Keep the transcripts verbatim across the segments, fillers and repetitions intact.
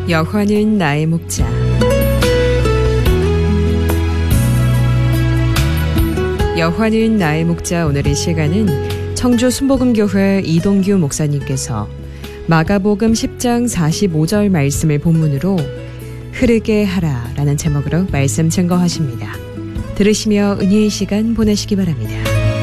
여호와는 나의 목자. 여호와는 나의 목자. 오늘의 시간은 청주 순복음교회 이동규 목사님께서 마가복음 십 장 사십오 절 말씀을 본문으로 흐르게 하라 라는 제목으로 말씀 증거하십니다. 들으시며 은혜의 시간 보내시기 바랍니다.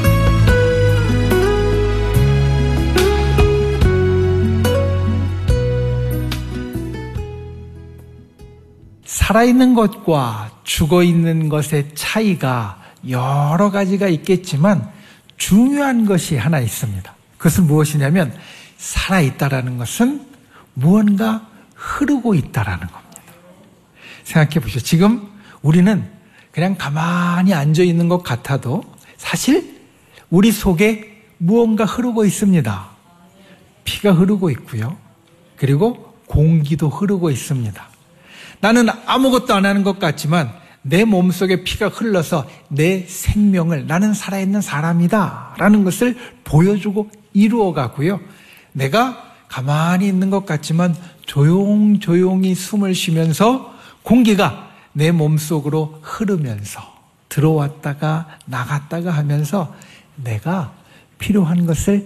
살아있는 것과 죽어있는 것의 차이가 여러 가지가 있겠지만 중요한 것이 하나 있습니다. 그것은 무엇이냐면 살아있다라는 것은 무언가 흐르고 있다라는 겁니다. 생각해 보시죠. 지금 우리는 그냥 가만히 앉아 있는 것 같아도 사실 우리 속에 무언가 흐르고 있습니다. 피가 흐르고 있고요. 그리고 공기도 흐르고 있습니다. 나는 아무것도 안 하는 것 같지만 내 몸속에 피가 흘러서 내 생명을 나는 살아있는 사람이다 라는 것을 보여주고 이루어가고요. 내가 가만히 있는 것 같지만 조용조용히 숨을 쉬면서 공기가 내 몸속으로 흐르면서 들어왔다가 나갔다가 하면서 내가 필요한 것을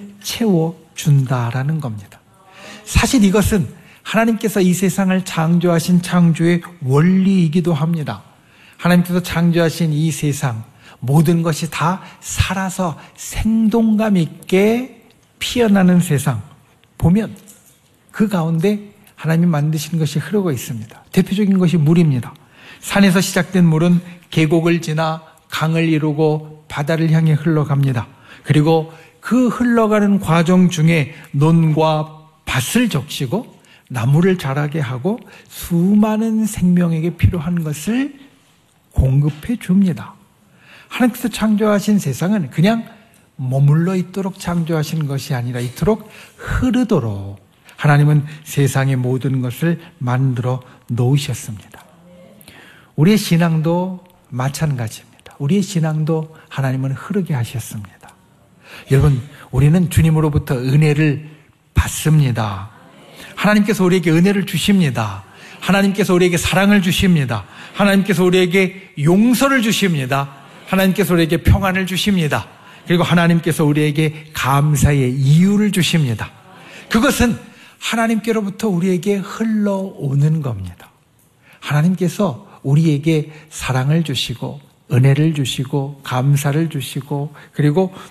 채워준다라는 겁니다. 사실 이것은 하나님께서 이 세상을 창조하신 창조의 원리이기도 합니다. 하나님께서 창조하신 이 세상 모든 것이 다 살아서 생동감 있게 피어나는 세상 보면 그 가운데 하나님이 만드신 것이 흐르고 있습니다. 대표적인 것이 물입니다. 산에서 시작된 물은 계곡을 지나 강을 이루고 바다를 향해 흘러갑니다. 그리고 그 흘러가는 과정 중에 논과 밭을 적시고 나무를 자라게 하고 수많은 생명에게 필요한 것을 공급해 줍니다. 하나님께서 창조하신 세상은 그냥 머물러 있도록 창조하신 것이 아니라 이토록 흐르도록 하나님은 세상의 모든 것을 만들어 놓으셨습니다. 우리의 신앙도 마찬가지입니다. 우리의 신앙도 하나님은 흐르게 하셨습니다. 여러분, 우리는 주님으로부터 은혜를 받습니다. 하나님께서 우리에게 은혜를 주십니다. 하나님께서 우리에게 사랑을 주십니다. 하나님께서 우리에게 용서를 주십니다. 하나님께서 우리에게 평안을 주십니다. 그리고 하나님께서 우리에게 감사의 이유를 주십니다. 그것은 하나님께로부터 우리에게 흘러오는 겁니다. 하나님께서 우리에게 사랑을 주시고 은혜를 주시고 감사를 주시고 그리고